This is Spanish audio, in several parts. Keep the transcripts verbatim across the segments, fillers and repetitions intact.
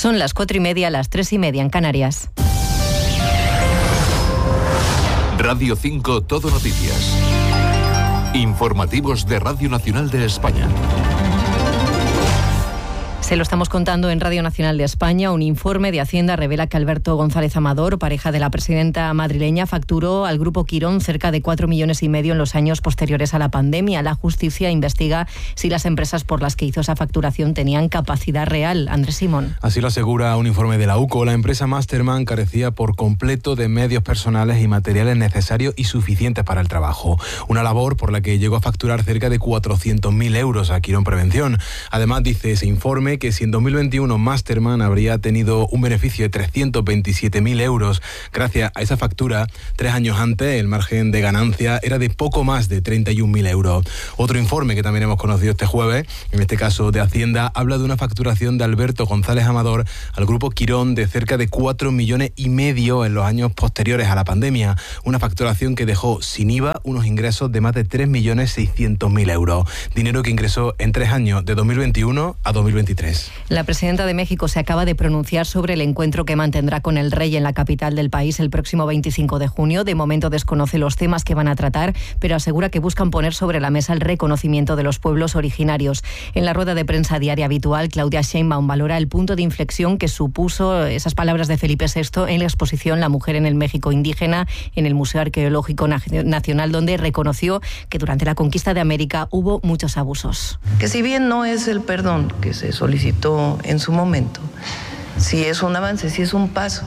Son las cuatro y media, las tres y media en Canarias. Radio cinco Todo Noticias. Informativos de Radio Nacional de España. Se lo estamos contando en Radio Nacional de España. Un informe de Hacienda revela que Alberto González Amador, pareja de la presidenta madrileña, facturó al Grupo Quirón cerca de cuatro millones y medio en los años posteriores a la pandemia. La justicia investiga si las empresas por las que hizo esa facturación tenían capacidad real. Andrés Simón. Así lo asegura un informe de la U C O. La empresa Masterman carecía por completo de medios personales y materiales necesarios y suficientes para el trabajo. Una labor por la que llegó a facturar cerca de cuatrocientos mil euros a Quirón Prevención. Además, dice ese informe que si en dos mil veintiuno Masterman habría tenido un beneficio de trescientos veintisiete mil euros gracias a esa factura, tres años antes el margen de ganancia era de poco más de treinta y un mil euros. Otro informe que también hemos conocido este jueves, en este caso de Hacienda, habla de una facturación de Alberto González Amador al Grupo Quirón de cerca de cuatro millones y medio en los años posteriores a la pandemia. Una facturación que dejó sin I V A unos ingresos de más de tres millones seiscientos mil euros. Dinero que ingresó en tres años, de dos mil veintiuno a dos mil veintitrés. La presidenta de México se acaba de pronunciar sobre el encuentro que mantendrá con el rey en la capital del país el próximo veinticinco de junio. De momento desconoce los temas que van a tratar, pero asegura que buscan poner sobre la mesa el reconocimiento de los pueblos originarios. En la rueda de prensa diaria habitual, Claudia Sheinbaum valora el punto de inflexión que supuso esas palabras de Felipe sexto en la exposición La mujer en el México indígena en el Museo Arqueológico Nacional, donde reconoció que durante la conquista de América hubo muchos abusos. Que si bien no es el perdón que se solicitó en su momento, si es un avance, si es un paso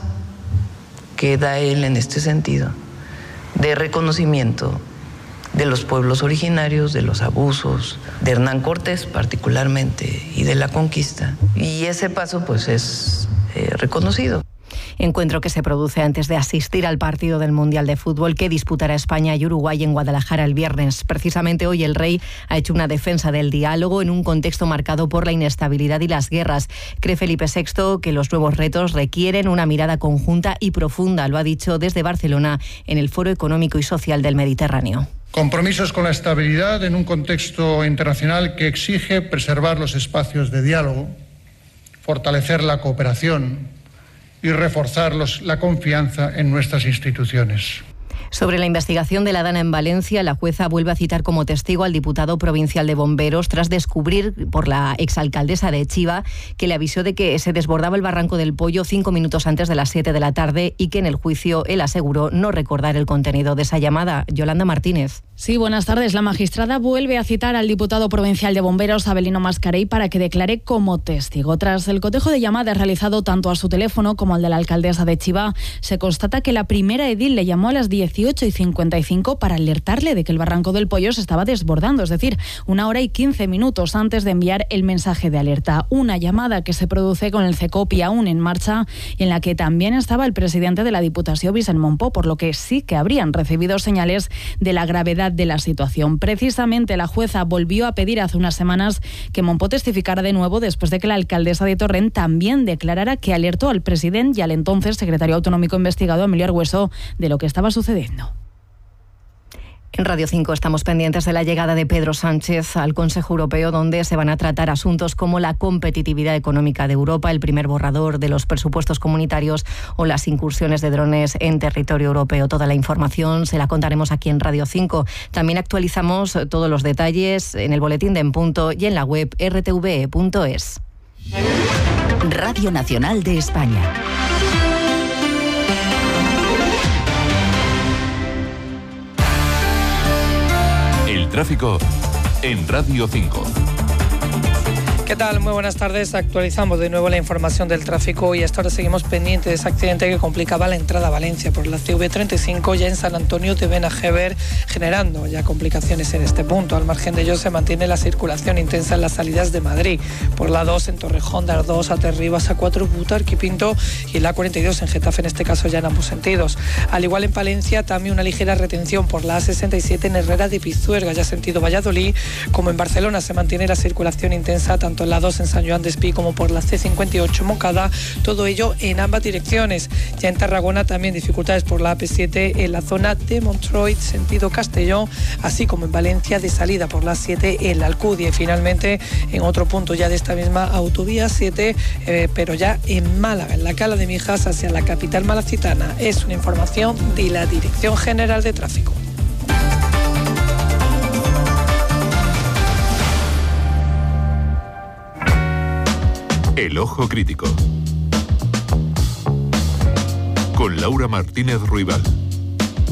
que da él en este sentido de reconocimiento de los pueblos originarios, de los abusos, de Hernán Cortés particularmente y de la conquista. Y ese paso pues es eh, reconocido. Encuentro que se produce antes de asistir al partido del Mundial de Fútbol que disputará España y Uruguay en Guadalajara el viernes. Precisamente hoy el rey ha hecho una defensa del diálogo en un contexto marcado por la inestabilidad y las guerras. Cree Felipe sexto que los nuevos retos requieren una mirada conjunta y profunda. Lo ha dicho desde Barcelona en el Foro Económico y Social del Mediterráneo. Compromisos con la estabilidad en un contexto internacional que exige preservar los espacios de diálogo, fortalecer la cooperación y reforzar los, la confianza en nuestras instituciones. Sobre la investigación de la Dana en Valencia, la jueza vuelve a citar como testigo al diputado provincial de Bomberos tras descubrir por la exalcaldesa de Chiva que le avisó de que se desbordaba el barranco del Pollo cinco minutos antes de las siete de la tarde y que en el juicio él aseguró no recordar el contenido de esa llamada. Yolanda Martínez. Sí, buenas tardes. La magistrada vuelve a citar al diputado provincial de Bomberos, Abelino Mascarell, para que declare como testigo. Tras el cotejo de llamadas realizado tanto a su teléfono como al de la alcaldesa de Chiva, se constata que la primera edil le llamó a las dieciocho y cincuenta y cinco para alertarle de que el barranco del Pollo se estaba desbordando, es decir, una hora y quince minutos antes de enviar el mensaje de alerta. Una llamada que se produce con el CECOPI aún en marcha y en la que también estaba el presidente de la Diputación, Vicent Monpó, por lo que sí que habrían recibido señales de la gravedad de la situación. Precisamente la jueza volvió a pedir hace unas semanas que Monpó testificara de nuevo después de que la alcaldesa de Torrent también declarara que alertó al presidente y al entonces secretario autonómico investigado, Emilio Argüeso, de lo que estaba sucediendo. En Radio cinco estamos pendientes de la llegada de Pedro Sánchez al Consejo Europeo, donde se van a tratar asuntos como la competitividad económica de Europa, el primer borrador de los presupuestos comunitarios o las incursiones de drones en territorio europeo. Toda la información se la contaremos aquí en Radio cinco. También actualizamos todos los detalles en el boletín de En Punto y en la web erre te ve punto es. Radio Nacional de España. Tráfico en Radio cinco. ¿Qué tal? Muy buenas tardes. Actualizamos de nuevo la información del tráfico y hasta ahora seguimos pendientes de ese accidente que complicaba la entrada a Valencia por la C V treinta y cinco ya en San Antonio de Benajever, generando ya complicaciones en este punto. Al margen de ello se mantiene la circulación intensa en las salidas de Madrid, por la dos en Torrejón de Ardoz, Aterribas, A cuatro, Butarque y Pinto, y la cuarenta y dos en Getafe, en este caso ya en ambos sentidos. Al igual en Palencia, también una ligera retención por la A sesenta y siete en Herrera de Pisuerga, ya sentido Valladolid, como en Barcelona se mantiene la circulación intensa tanto tanto en la dos en San Joan de Espí como por la C cincuenta y ocho Moncada, todo ello en ambas direcciones. Ya en Tarragona también dificultades por la A P siete en la zona de Montroy, sentido Castellón, así como en Valencia de salida por la siete en la Alcudia. Y finalmente en otro punto ya de esta misma autovía siete, eh, pero ya en Málaga, en la Cala de Mijas hacia la capital malacitana. Es una información de la Dirección General de Tráfico. El Ojo Crítico con Laura Martínez Ruibal.